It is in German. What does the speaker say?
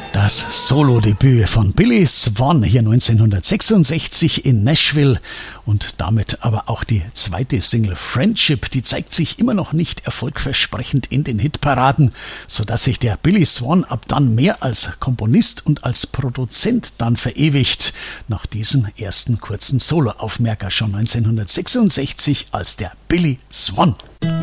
Das Solo-Debüt von Billy Swan hier 1966 in Nashville und damit aber auch die zweite Single Friendship, die zeigt sich immer noch nicht erfolgversprechend in den Hitparaden, sodass sich der Billy Swan ab dann mehr als Komponist und als Produzent dann verewigt, nach diesem ersten kurzen Solo-Aufmerker schon 1966 als der Billy Swan.